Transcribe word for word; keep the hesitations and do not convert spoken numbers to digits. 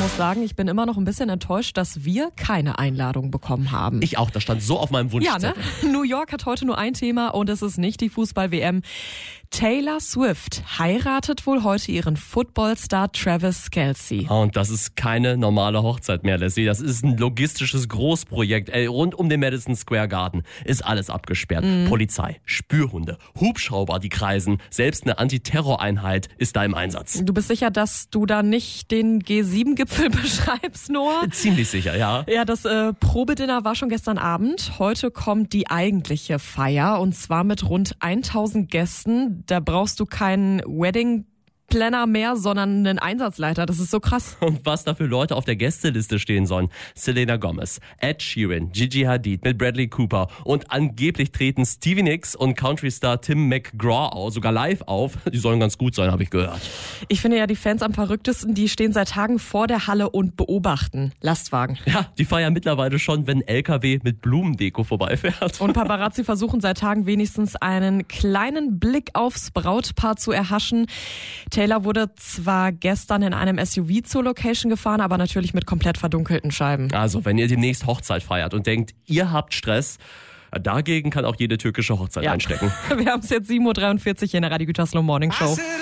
muss sagen, ich bin immer noch ein bisschen enttäuscht, dass wir keine Einladung bekommen haben. Ich auch, das stand so auf meinem Wunschzettel. Ja, ne? New York hat heute nur ein Thema und es ist nicht die Fußball-W M. Taylor Swift heiratet wohl heute ihren Footballstar Travis Kelce. Und das ist keine normale Hochzeit mehr, Leslie. Das ist ein logistisches Großprojekt. Ey, rund um den Madison Square Garden ist alles abgesperrt. Mhm. Polizei, Spürhunde, Hubschrauber, die kreisen. Selbst eine Antiterroreinheit ist da im Einsatz. Du bist sicher, dass du da nicht den G sieben Gipfel beschreibst, Noah? Ziemlich sicher, ja. Ja, das äh, Probedinner war schon gestern Abend. Heute kommt die eigentliche Feier und zwar mit rund tausend Gästen. Da brauchst du keinen Wedding Planner mehr, sondern einen Einsatzleiter. Das ist so krass. Und was da für Leute auf der Gästeliste stehen sollen. Selena Gomez, Ed Sheeran, Gigi Hadid mit Bradley Cooper und angeblich treten Stevie Nicks und Country-Star Tim McGraw sogar live auf. Die sollen ganz gut sein, habe ich gehört. Ich finde ja, die Fans am verrücktesten, die stehen seit Tagen vor der Halle und beobachten Lastwagen. Ja, die feiern mittlerweile schon, wenn ein L K W mit Blumendeko vorbeifährt. Und Paparazzi versuchen seit Tagen wenigstens einen kleinen Blick aufs Brautpaar zu erhaschen. Taylor wurde zwar gestern in einem S U V zur Location gefahren, aber natürlich mit komplett verdunkelten Scheiben. Also, wenn ihr demnächst Hochzeit feiert und denkt, ihr habt Stress, dagegen kann auch jede türkische Hochzeit ja. einstecken. Wir haben es jetzt sieben Uhr dreiundvierzig hier in der Radio Gütersloh Morning Show.